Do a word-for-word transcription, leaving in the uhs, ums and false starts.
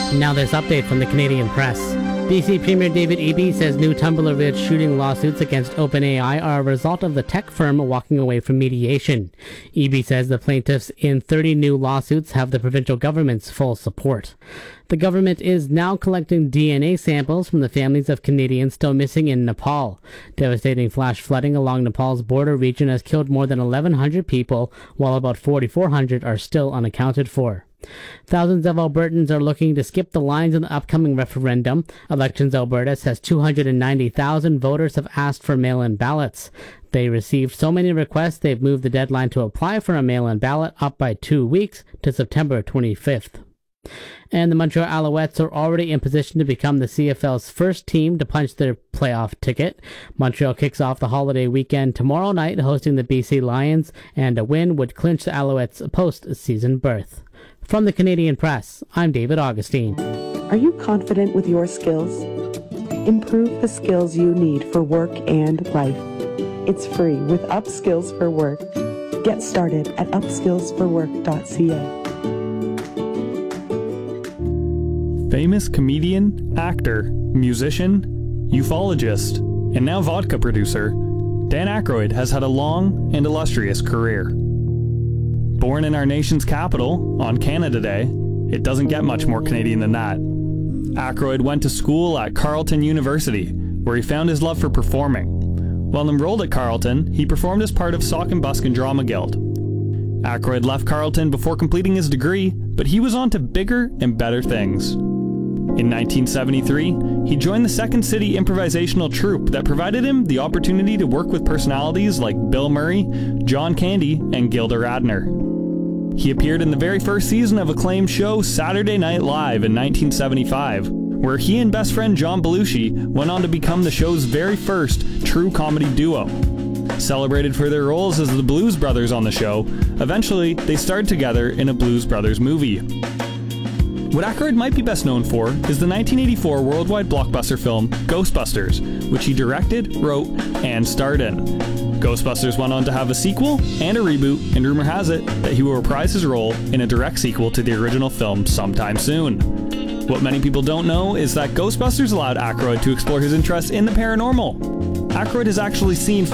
Now this update from the Canadian Press. B C Premier David Eby says new Tumbler Ridge shooting lawsuits against OpenAI are a result of the tech firm walking away from mediation. Eby says the plaintiffs in thirty new lawsuits have the provincial government's full support. The government is now collecting D N A samples from the families of Canadians still missing in Nepal. Devastating flash flooding along Nepal's border region has killed more than eleven hundred people, while about forty-four hundred are still unaccounted for. Thousands of Albertans are looking to skip the lines in the upcoming referendum. Elections Alberta says two hundred ninety thousand voters have asked for mail-in ballots. They received so many requests they've moved the deadline to apply for a mail-in ballot up by two weeks to September twenty-fifth. And the Montreal Alouettes are already in position to become the C F L's first team to punch their playoff ticket. Montreal kicks off the holiday weekend tomorrow night hosting the B C Lions, and a win would clinch the Alouettes' post-season berth. From the Canadian Press, I'm David Augustine. Are you confident with your skills? Improve the skills you need for work and life. It's free with Upskills for Work. Get started at upskills for work dot c a. Famous comedian, actor, musician, ufologist, and now vodka producer, Dan Aykroyd has had a long and illustrious career. Born in our nation's capital, on Canada Day, it doesn't get much more Canadian than that. Aykroyd went to school at Carleton University, where he found his love for performing. While enrolled at Carleton, he performed as part of Sauk and Buskin Drama Guild. Aykroyd left Carleton before completing his degree, but he was on to bigger and better things. In nineteen seventy-three, he joined the Second City improvisational troupe that provided him the opportunity to work with personalities like Bill Murray, John Candy, and Gilda Radner. He appeared in the very first season of acclaimed show Saturday Night Live in nineteen seventy-five, where he and best friend John Belushi went on to become the show's very first true comedy duo. Celebrated for their roles as the Blues Brothers on the show, eventually they starred together in a Blues Brothers movie. What Aykroyd might be best known for is the nineteen eighty-four worldwide blockbuster film Ghostbusters, which he directed, wrote, and starred in. Ghostbusters went on to have a sequel and a reboot, and rumor has it that he will reprise his role in a direct sequel to the original film sometime soon. What many people don't know is that Ghostbusters allowed Aykroyd to explore his interests in the paranormal. Aykroyd has actually seen